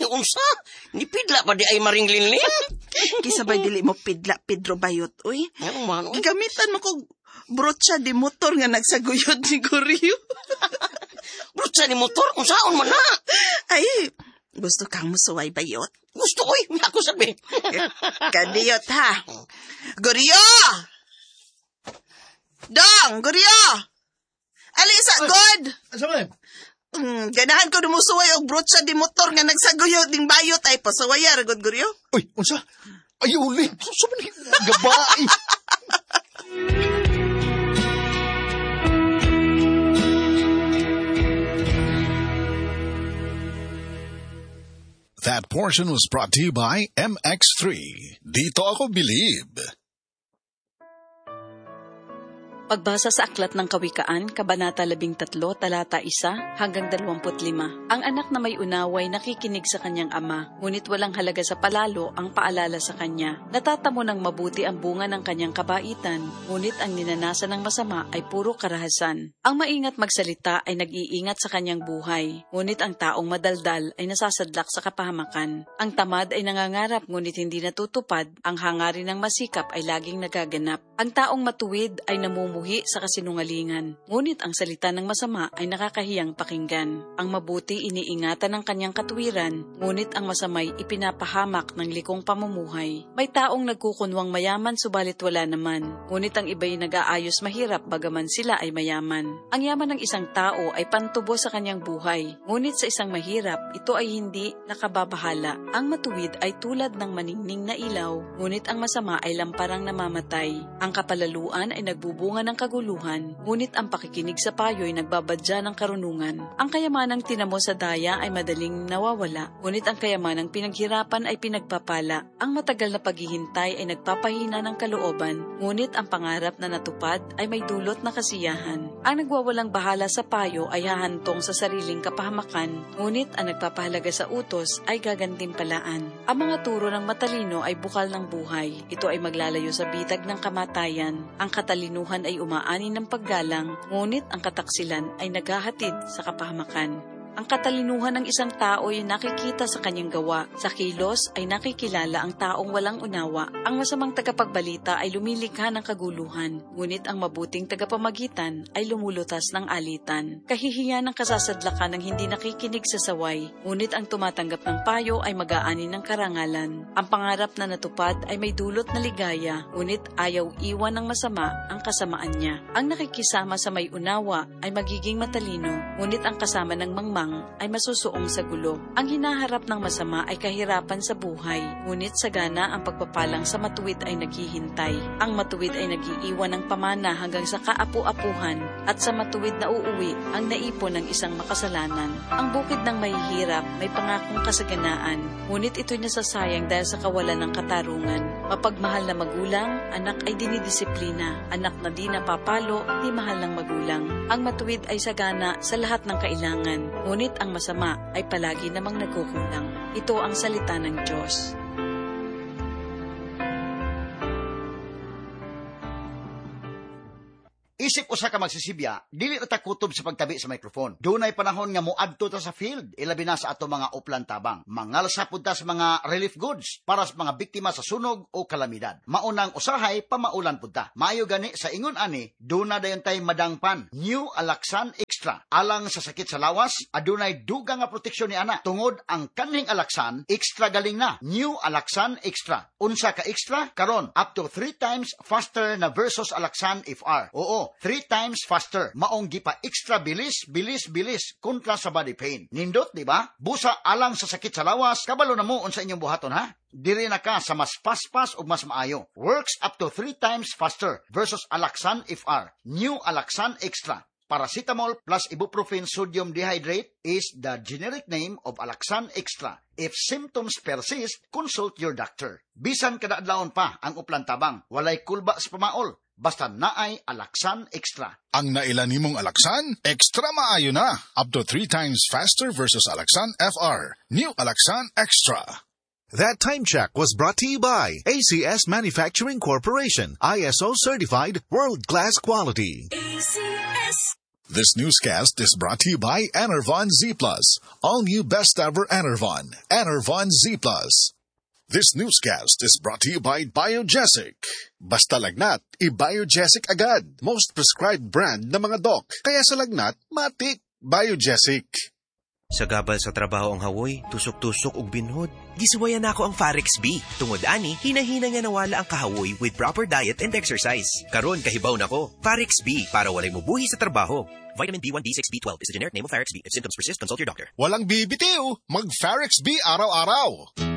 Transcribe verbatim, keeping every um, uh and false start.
unsa? Ni pidla pa di ay maringlinlin. Kisabay dili mo pidla, Pedro Bayot, uy. Ano man? Gigamitan mo kog brotsa di motor nga nagsaguyod ni Goryo. Brotsa ni motor, kung saan man na? Ay, gusto kang musuway, Bayot? Gusto ko eh, ako sabi. Kadiyot, ha? Goryo! Dong, Goryo! Alisa, God! Asa man? Mm, ganahan ko dumusuway og brotsa di motor nga nagsaguyod ning Bayot ay pasawaya, ragod, Goryo? Uy, unsa? Ay, uli. Susa man yung gabae. That portion was brought to you by M X three. Dito ako believe. Pagbasa sa Aklat ng Kawikaan, Kabanata labing tatlo, talata isa hanggang dalawamput lima. Ang anak na may unaway nakikinig sa kanyang ama, ngunit walang halaga sa palalo ang paalala sa kanya. Natatamo ng mabuti ang bunga ng kanyang kabaitan, ngunit ang ninanasan ng masama ay puro karahasan. Ang maingat magsalita ay nag-iingat sa kanyang buhay, ngunit ang taong madaldal ay nasasadlak sa kapahamakan. Ang tamad ay nangangarap ngunit hindi natutupad, ang hangarin ng masikap ay laging nagaganap. Ang taong matuwid ay namumuhay muhi sa kasinungalingan, ngunit ang salita ng masama ay nakakahiyang pakinggan. Ang mabuti iniingatan ng kanyang katuwiran, ngunit ang masamay ipinapahamak ng likong pamumuhay. May taong nagkukunwang mayaman subalit wala naman, ngunit ang iba'y nag-aayos mahirap bagaman sila ay mayaman. Ang yaman ng isang tao ay pantubo sa kanyang buhay, ngunit sa isang mahirap, ito ay hindi nakababahala. Ang matuwid ay tulad ng maningning na ilaw, ngunit ang masama ay lamparang namamatay. Ang kapalaluan ay nagbubunga ng kaguluhan, ngunit ang pakikinig sa payo ay nagbabadya ng karunungan. Ang kayamanang tinamo sa daya ay madaling nawawala, ngunit ang kayamanang pinaghirapan ay pinagpapala. Ang matagal na paghihintay ay nagpapahina ng kalooban, ngunit ang pangarap na natupad ay may dulot na kasiyahan. Ang nagwawalang bahala sa payo ay hahantong sa sariling kapahamakan, ngunit ang nagpapahalaga sa utos ay gagantimpalaan. Ang mga turo ng matalino ay bukal ng buhay. Ito ay maglalayo sa bitag ng kamatayan. Ang katalinuhan ay umaani ng paggalang, ngunit ang kataksilan ay naghahatid sa kapahamakan. Ang katalinuhan ng isang tao ay nakikita sa kanyang gawa. Sa kilos ay nakikilala ang taong walang unawa. Ang masamang tagapagbalita ay lumilikha ng kaguluhan, ngunit ang mabuting tagapamagitan ay lumulutas ng alitan. Kahihiyan ng kasasadlakan ng hindi nakikinig sa saway, ngunit ang tumatanggap ng payo ay mag-aani ng karangalan. Ang pangarap na natupad ay may dulot na ligaya, ngunit ayaw iwan ng masama ang kasamaan niya. Ang nakikisama sa may unawa ay magiging matalino, ngunit ang kasama ng mangmang ay masusuong sa gulo. Ang hinaharap ng masama ay kahirapan sa buhay, ngunit sagana ang pagpapalang sa matuwid ay naghihintay. Ang matuwid ay nagiiwan ng pamana hanggang sa kaapu-apuhan, at sa matuwid na uuwi ang naipon ng isang makasalanan. Ang bukid ng mahihirap may pangakong kasaganaan, ngunit ito'y nasasayang dahil sa kawalan ng katarungan. Mapagmahal na magulang, anak ay dinidisiplina. Anak na di napapalo, di mahal ng magulang. Ang matuwid ay sagana sa lahat ng kailangan, ngunit ang masama ay palagi namang nagkukulang. Ito ang salita ng Diyos. Isip usa ka magsisibya, dili na ta kutob sa pagtabi sa microphone. Dunay panahon nga moadto ta sa field, ilabi na sa ato mga uplan tabang. Mangalsa pud ta sa mga relief goods para sa mga biktima sa sunog o kalamidad. Maunang usahay pamaulan pud ta. Maayo gani sa ingon ani, duna dayon tay madangpan. New Alaxan Extra. Alang sa sakit sa lawas, adunay dugang nga proteksyon ni ana. Tungod ang kaning Alaxan, extra galing na. New Alaxan Extra. Unsa ka extra? Karon up to three times faster na versus Alaxan F R. Oo, three times faster. Maong gipa extra bilis, bilis, bilis kontra sa body pain. Nindot, di ba? Busa alang sa sakit sa lawas, kabalo na mo unsa inyong buhaton, ha? Diri na ka sa mas paspas ug mas maayo. Works up to three times faster versus Alaxan F R. New Alaxan Extra. Paracetamol plus ibuprofen sodium dehydrate is the generic name of Alaxan Extra. If symptoms persist, consult your doctor. Bisan kada adlawon pa ang uplan tabang, walay kulba sa pamaol. Basta naay Alaxan Extra. Ang nailan nimong Alaxan, extra maayo na. Up to three times faster versus Alaxan F R. New Alaxan Extra. That time check was brought to you by A C S Manufacturing Corporation, I S O certified, world-class quality. A C S This newscast is brought to you by Enervon Z Plus. All new best ever Enervon. Enervon Z Plus. This newscast is brought to you by Biogesic. Basta lagnat, i-Biogesic agad. Most prescribed brand ng mga doc. Kaya sa lagnat, matik. Biogesic. Sa gabal sa trabaho ang hawoy, tusok-tusok ug binhod. Gisuwayan nako ang Farex B. Tungod ani, hinahina nga nawala ang kahawoy with proper diet and exercise. Karon kahibaw nako. Farex B para walay mubuhi sa trabaho. Vitamin B one, B six, B twelve is the generic name of Farex B. If symptoms persist, consult your doctor. Walang bibitiw. Mag-Farex B araw-araw.